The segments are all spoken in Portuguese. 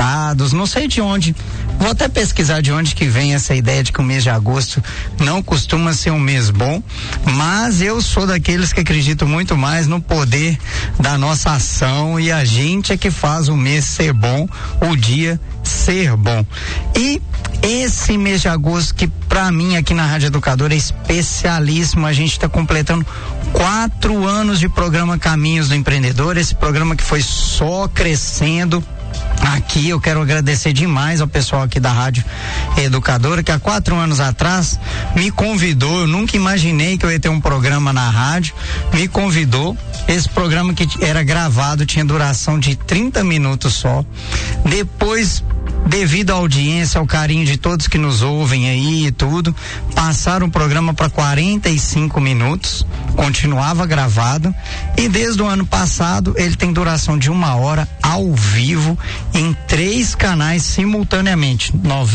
estados, não sei de onde, vou até pesquisar de onde que vem essa ideia de que o mês de agosto não costuma ser um mês bom, mas eu sou daqueles que acreditam muito mais no poder da nossa ação, e a gente é que faz o mês ser bom, o dia ser bom. E esse mês de agosto, que pra mim aqui na Rádio Educadora é especialíssimo, a gente está completando 4 anos de programa Caminhos do Empreendedor, esse programa que foi só crescendo. Aqui eu quero agradecer demais ao pessoal aqui da Rádio Educadora, que há 4 anos atrás me convidou. Eu nunca imaginei que eu ia ter um programa na rádio, me convidou. Esse programa que era gravado tinha duração de 30 minutos só. Depois, devido à audiência, ao carinho de todos que nos ouvem aí e tudo, passaram o programa para 45 minutos, continuava gravado, e desde o ano passado ele tem duração de 1 hora ao vivo em 3 canais simultaneamente: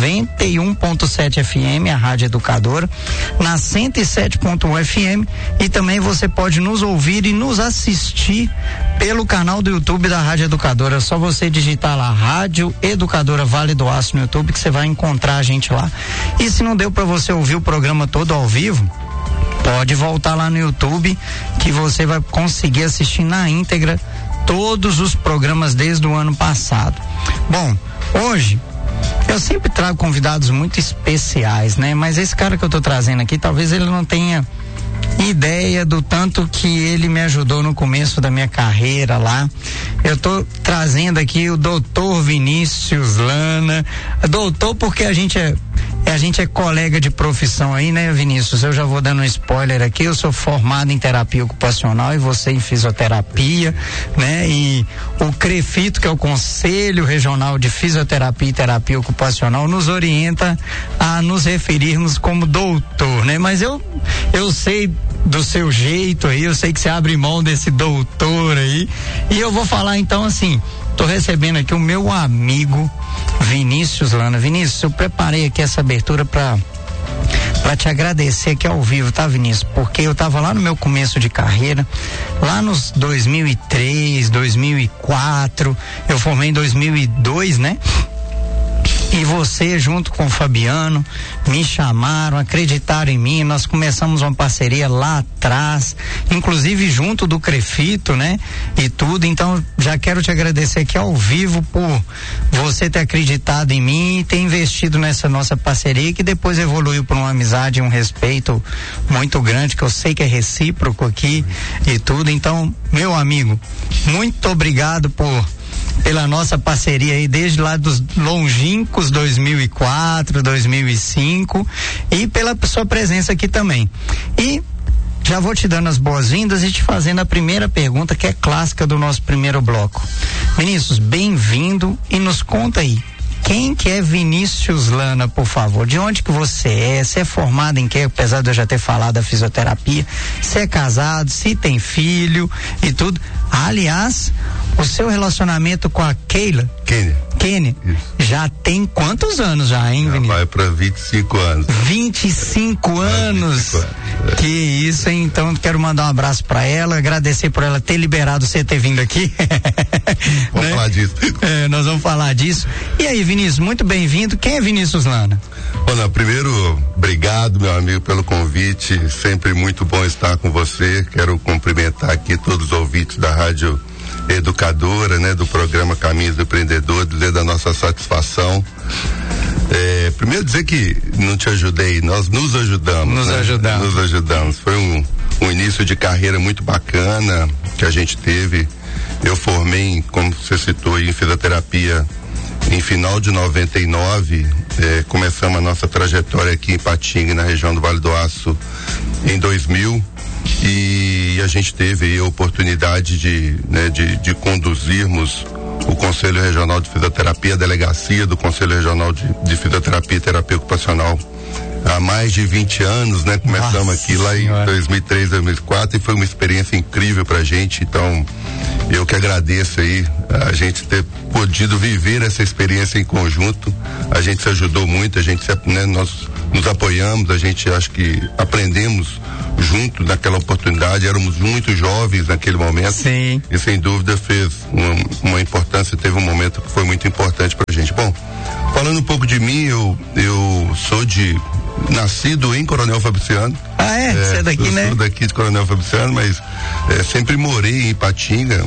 91.7 FM, a Rádio Educadora, na 107.1 FM, e também você pode nos ouvir e nos assistir pelo canal do YouTube da Rádio Educadora. É só você digitar lá Rádio Educadora Vale do Aço no YouTube que você vai encontrar a gente lá. E se não deu para você ouvir o programa todo ao vivo, pode voltar lá no YouTube que você vai conseguir assistir na íntegra todos os programas desde o ano passado. Bom, hoje eu sempre trago convidados muito especiais, né? Mas esse cara que eu tô trazendo aqui, talvez ele não tenha ideia do tanto que ele me ajudou no começo da minha carreira lá. Eu tô trazendo aqui o doutor Vinícius Lana. Doutor, porque a gente é colega de profissão aí, né, Vinícius? Eu já vou dando um spoiler aqui. Eu sou formado em terapia ocupacional e você em fisioterapia, né? E o CREFITO, que é o Conselho Regional de Fisioterapia e Terapia Ocupacional, nos orienta a nos referirmos como doutor, né? Mas eu sei do seu jeito aí, eu sei que você abre mão desse doutor aí, e eu vou falar então assim, tô recebendo aqui o meu amigo Vinícius Lana. Vinícius, eu preparei aqui essa abertura pra te agradecer aqui ao vivo, tá, Vinícius? Porque eu tava lá no meu começo de carreira, lá nos 2003, 2004, eu formei em 2002, né? E você, junto com o Fabiano, me chamaram, acreditaram em mim, nós começamos uma parceria lá atrás, inclusive junto do CREFITO, né? E tudo, então já quero te agradecer aqui ao vivo por você ter acreditado em mim e ter investido nessa nossa parceria, que depois evoluiu para uma amizade e um respeito muito grande, que eu sei que é recíproco aqui e tudo. Então, meu amigo, muito obrigado pela nossa parceria aí desde lá dos longínquos 2004, 2005, e pela sua presença aqui também. E já vou te dando as boas-vindas e te fazendo a primeira pergunta, que é clássica do nosso primeiro bloco. Vinícius, bem-vindo, e nos conta aí, quem que é Vinícius Lana, por favor? De onde que você é? Você é formado em quê? Apesar de eu já ter falado da fisioterapia, você é casado, se tem filho e tudo. Aliás, o seu relacionamento com a Keila? Kênia. Já tem quantos anos já, hein, Vinícius? Vai para 25 anos. 25 anos? 25 anos. Que isso, hein? Então quero mandar um abraço para ela, agradecer por ela ter liberado você ter vindo aqui. Vamos falar disso. Nós vamos falar disso. E aí, Vinícius, muito bem-vindo. Quem é Vinícius Lana? Olha, primeiro, obrigado, meu amigo, pelo convite. Sempre muito bom estar com você. Quero cumprimentar aqui todos os ouvintes da Rádio Educadora, né, do programa Caminhos do Empreendedor, dizer da nossa satisfação. Primeiro dizer que não te ajudei, nós nos ajudamos. Nos ajudamos. Foi um início de carreira muito bacana que a gente teve. Eu formei, como você citou, em fisioterapia em final de 99. Começamos a nossa trajetória aqui em Patinga, na região do Vale do Aço, em 2000. E a gente teve a oportunidade de conduzirmos o Conselho Regional de Fisioterapia, a delegacia do Conselho Regional de Fisioterapia e Terapia Ocupacional há mais de 20 anos, né? Começamos aqui lá em 2003, 2004, e foi uma experiência incrível pra gente. Então, eu que agradeço aí a gente ter podido viver essa experiência em conjunto. A gente se ajudou muito, nós nos apoiamos, a gente acho que aprendemos junto naquela oportunidade, éramos muito jovens naquele momento. Sim. E sem dúvida fez uma importância, teve um momento que foi muito importante pra gente. Bom, falando um pouco de mim, eu sou nascido em Coronel Fabriciano. Ah, é? Você é daqui, né? Sou daqui de Coronel Fabriciano, mas sempre morei em Ipatinga,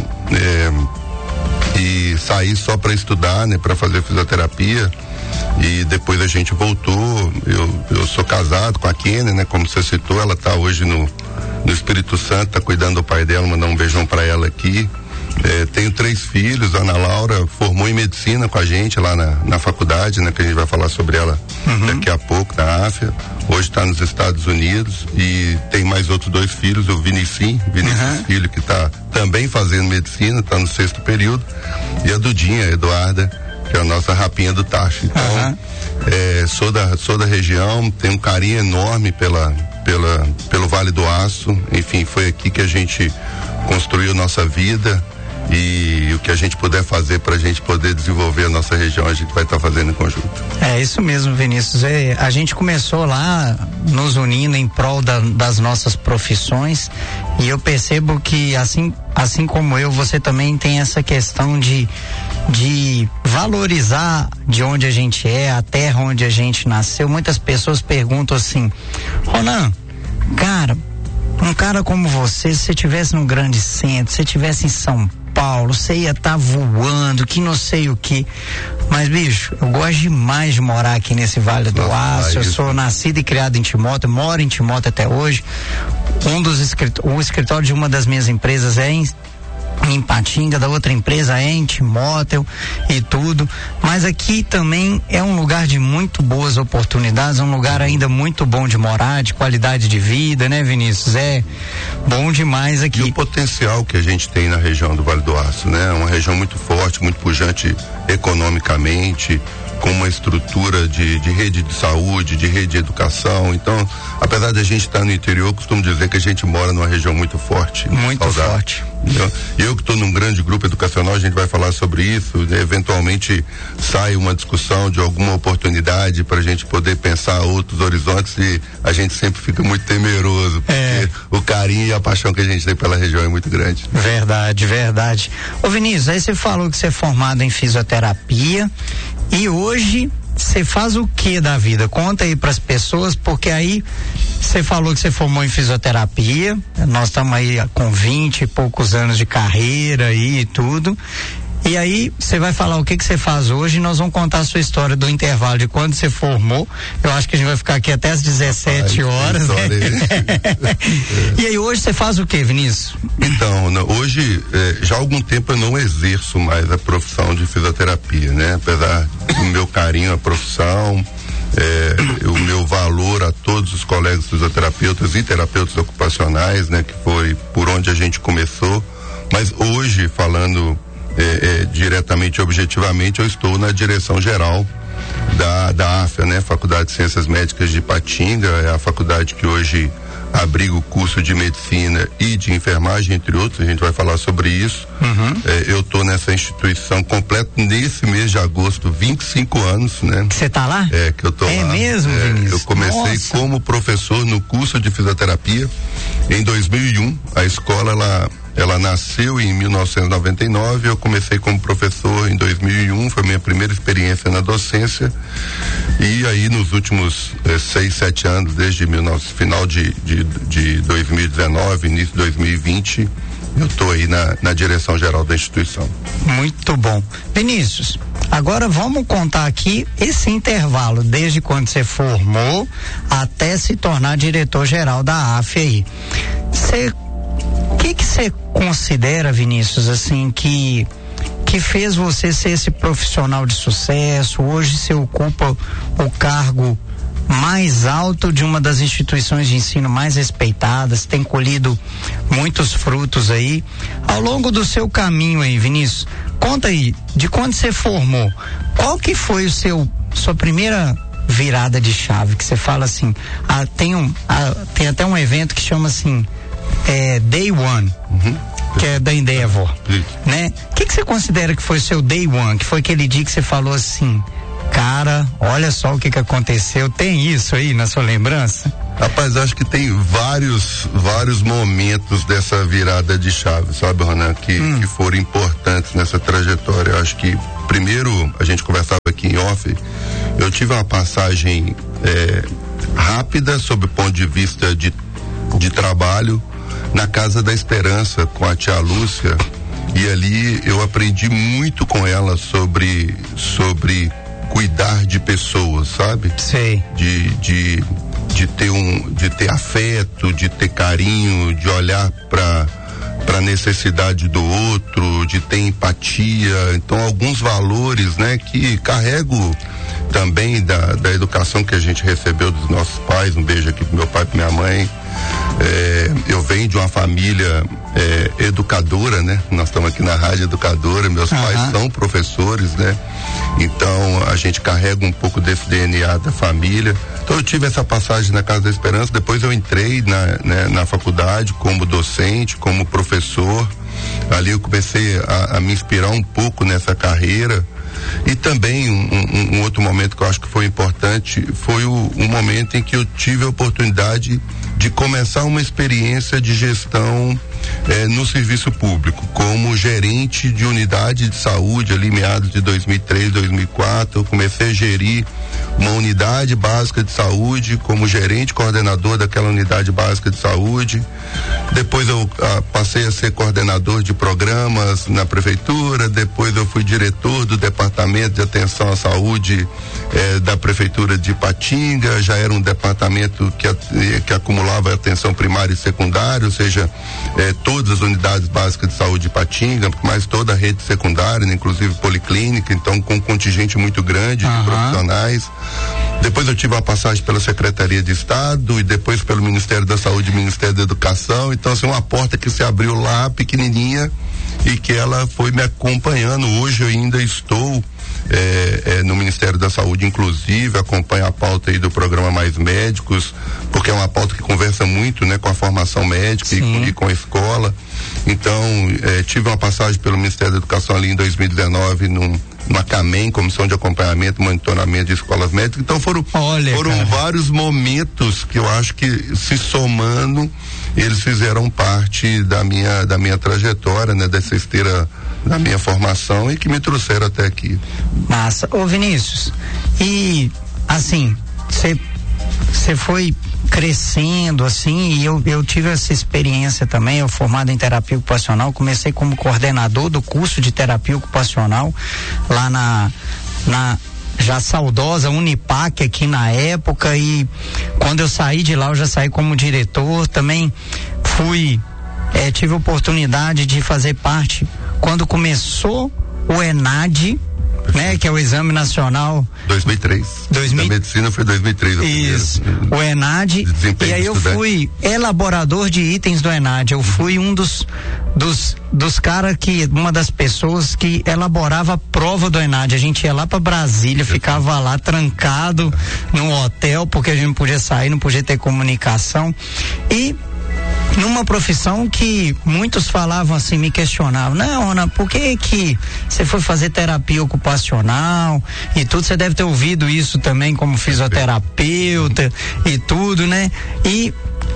e saí só para estudar, né, para fazer fisioterapia, e depois a gente voltou. Eu sou casado com a Kênia, né, como você citou, ela tá hoje no Espírito Santo, tá cuidando do pai dela, mandar um beijão para ela aqui. Tenho 3 filhos, a Ana Laura formou em medicina com a gente lá na faculdade, né, que a gente vai falar sobre ela daqui a pouco, na AFIA. Hoje está nos Estados Unidos, e tem mais outros 2 filhos, o Vinícius Filho, que está também fazendo medicina, está no 6º período, e a Dudinha, a Eduarda, que é a nossa rapinha do Tacho. Então, sou da região, tenho um carinho enorme pelo Vale do Aço. Enfim, foi aqui que a gente construiu nossa vida, e o que a gente puder fazer para a gente poder desenvolver a nossa região, a gente vai estar fazendo em conjunto. É isso mesmo, Vinícius. A gente começou lá nos unindo em prol das nossas profissões, e eu percebo que assim como eu, você também tem essa questão de valorizar de onde a gente é, a terra onde a gente nasceu. Muitas pessoas perguntam assim: Ronan, um cara como você, se você estivesse num grande centro, se você estivesse em São Paulo, você ia estar voando, que não sei o que. Mas, bicho, eu gosto demais de morar aqui nesse Vale do Aço. Eu sou nascido e criado em Timóteo, moro em Timóteo até hoje. O escritório de uma das minhas empresas é em Ipatinga, da outra empresa é em Timóteo e tudo, mas aqui também é um lugar de muito boas oportunidades, um lugar ainda muito bom de morar, de qualidade de vida, né, Vinícius? É bom demais aqui. E o potencial que a gente tem na região do Vale do Aço, né? Uma região muito forte, muito pujante economicamente, com uma estrutura de rede de saúde, de rede de educação. Então, apesar de a gente estar no interior, eu costumo dizer que a gente mora numa região muito forte. Muito saudável. Forte. Então, eu que estou num grande grupo educacional, a gente vai falar sobre isso, né? Eventualmente sai uma discussão de alguma oportunidade para a gente poder pensar outros horizontes, e a gente sempre fica muito temeroso, porque o carinho e a paixão que a gente tem pela região é muito grande. Verdade, verdade. Ô Vinícius, aí você falou que você é formado em fisioterapia, e hoje você faz o que da vida? Conta aí pras pessoas, porque aí você falou que você formou em fisioterapia, nós estamos aí com 20 e poucos anos de carreira aí e tudo. E aí você vai falar o que você faz hoje, e nós vamos contar a sua história do intervalo de quando você formou. Eu acho que a gente vai ficar aqui até às 17 horas, né? E aí hoje você faz o que, Vinícius? Então, hoje, já há algum tempo eu não exerço mais a profissão de fisioterapia, né? Apesar do meu carinho à profissão, o meu valor a todos os colegas fisioterapeutas e terapeutas ocupacionais, né? Que foi por onde a gente começou. Mas hoje, falando diretamente, objetivamente, eu estou na direção geral da AFIA, né? Faculdade de Ciências Médicas de Ipatinga, é a faculdade que hoje abriga o curso de medicina e de enfermagem, entre outros. A gente vai falar sobre isso. Eu estou nessa instituição completo nesse mês de agosto, 25 anos, né? Você tá lá? Que eu tô lá. É mesmo, Vinícius? Eu comecei como professor no curso de fisioterapia em 2001. A escola, ela nasceu em 1999, eu comecei como professor em 2001, foi minha primeira experiência na docência, e aí nos últimos 6, 7 anos, desde final de 2019, início de 2020, eu estou aí na direção geral da instituição. Muito bom. Vinícius, agora vamos contar aqui esse intervalo, desde quando você formou até se tornar diretor-geral da AFIA aí. O que você considera, Vinícius, assim, que fez você ser esse profissional de sucesso? Hoje você ocupa o cargo mais alto de uma das instituições de ensino mais respeitadas, tem colhido muitos frutos aí. Ao longo do seu caminho aí, Vinícius, conta aí, de quando você formou, qual que foi sua primeira virada de chave, que você fala assim, tem até um evento que chama assim, Day One, que é da Endeavor, né? O que você considera que foi o seu Day One, que foi aquele dia que você falou assim, cara, olha só o que aconteceu, tem isso aí na sua lembrança? Rapaz, acho que tem vários momentos dessa virada de chave, sabe, Ronan, que foram importantes nessa trajetória. Eu acho que, primeiro, a gente conversava aqui em off, eu tive uma passagem rápida sob o ponto de vista de trabalho na Casa da Esperança com a tia Lúcia, e ali eu aprendi muito com ela sobre cuidar de pessoas, sabe? Sei. De ter afeto, de ter carinho, de olhar para a necessidade do outro, de ter empatia. Então, alguns valores, né, que carrego também da educação que a gente recebeu dos nossos pais. Um beijo aqui pro meu pai e pra minha mãe. Eu venho de uma família educadora, né? Nós estamos aqui na Rádio Educadora, meus pais são professores, né? Então a gente carrega um pouco desse DNA da família. Então eu tive essa passagem na Casa da Esperança, depois eu entrei na faculdade como docente, como professor. Ali eu comecei a me inspirar um pouco nessa carreira. E também um outro momento que eu acho que foi importante foi um momento em que eu tive a oportunidade de começar uma experiência de gestão no serviço público, como gerente de unidade de saúde, ali meados de 2003, 2004, eu comecei a gerir uma unidade básica de saúde como gerente coordenador daquela unidade básica de saúde. Depois eu passei a ser coordenador de programas na prefeitura, depois eu fui diretor do departamento de atenção à saúde da prefeitura de Ipatinga. Já era um departamento que acumulava atenção primária e secundária, ou seja, todas as unidades básicas de saúde de Ipatinga, mais toda a rede secundária, inclusive policlínica, então com um contingente muito grande de profissionais. Depois eu tive uma passagem pela Secretaria de Estado e depois pelo Ministério da Saúde e Ministério da Educação. Então, assim, uma porta que se abriu lá, pequenininha, e que ela foi me acompanhando. Hoje eu ainda estou no Ministério da Saúde, inclusive, acompanho a pauta aí do programa Mais Médicos, porque é uma pauta que conversa muito, né, com a formação médica e com a escola. Então, tive uma passagem pelo Ministério da Educação ali em 2019 numa CAMEM, Comissão de Acompanhamento e Monitoramento de Escolas Médicas. Então foram vários momentos que eu acho que, se somando, eles fizeram parte da minha trajetória, né, dessa esteira da minha formação, e que me trouxeram até aqui. Massa. Ô Vinícius, e assim, você foi crescendo assim, e eu tive essa experiência também. Eu formado em terapia ocupacional, comecei como coordenador do curso de terapia ocupacional lá na já saudosa Unipac aqui na época, e quando eu saí de lá eu já saí como diretor. Também tive oportunidade de fazer parte quando começou o ENAD, né, que é o Exame Nacional 2003. Da medicina foi 2003. Isso. O ENAD. E aí eu fui elaborador de itens do ENAD. Eu fui um dos caras uma das pessoas que elaborava a prova do ENAD. A gente ia lá pra Brasília, ficava lá trancado num hotel, porque a gente não podia sair, não podia ter comunicação. E numa profissão que muitos falavam assim, me questionavam: não, Ana, por que você foi fazer terapia ocupacional e tudo? Você deve ter ouvido isso também como fisioterapeuta e tudo, né? E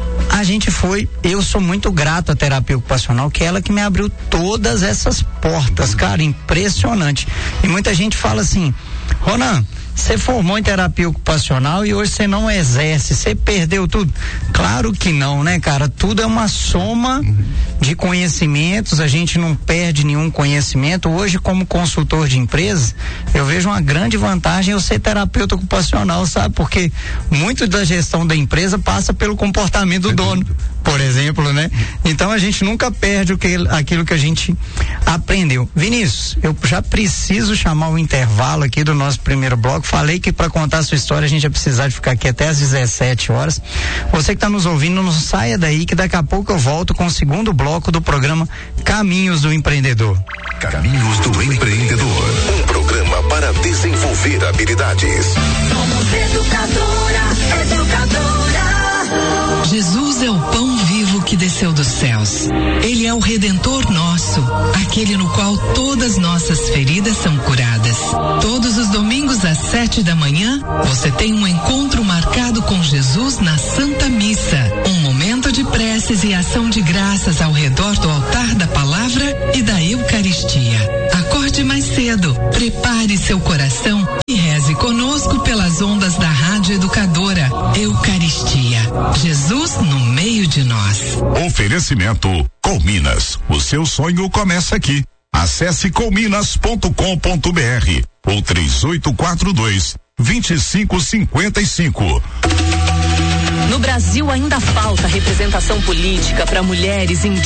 eu sou muito grato à terapia ocupacional, que é ela que me abriu todas essas portas, cara, impressionante. E muita gente fala assim: Ronan, você formou em terapia ocupacional e hoje você não exerce, você perdeu tudo? Claro que não, né, cara? Tudo é uma soma de conhecimentos, a gente não perde nenhum conhecimento. Hoje, como consultor de empresas, eu vejo uma grande vantagem eu ser terapeuta ocupacional, sabe? Porque muito da gestão da empresa passa pelo comportamento do dono, por exemplo, né? Então a gente nunca perde aquilo que a gente aprendeu. Vinícius, eu já preciso chamar o intervalo aqui do nosso primeiro bloco. Falei que para contar a sua história a gente ia precisar de ficar aqui até às 17 horas. Você que está nos ouvindo, não saia daí, que daqui a pouco eu volto com o segundo bloco do programa Caminhos do Empreendedor. Caminhos do Empreendedor, um programa para desenvolver habilidades. Somos educadora. Jesus é o pão vivo que desceu dos céus. Ele é o Redentor nosso, aquele no qual todas nossas feridas são curadas. Todos os domingos às 7 7h, você tem um encontro marcado com Jesus na Santa Missa. Um momento de preces e ação de graças ao redor do altar da palavra e da Eucaristia. Acorde mais cedo, prepare seu coração e reze conosco pelas ondas da Rádio Educadora. Eucaristia. Jesus no meio de nós. Oferecimento Colminas. O seu sonho começa aqui. Acesse colminas.com.br ou 3842-2555. No Brasil ainda falta representação política para mulheres indígenas.